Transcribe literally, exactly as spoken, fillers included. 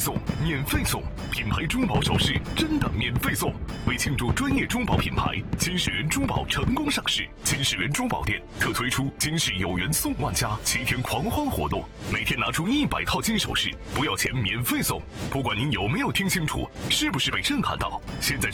送，免费送，品牌珠宝首饰真的免费送。为庆祝专业珠宝品牌金世缘珠宝成功上市，金世缘珠宝店特推出金世有缘送万家七天狂欢活动，每天拿出一百套金首饰，不要钱免费送。不管您有没有听清楚，是不是被震撼到？现在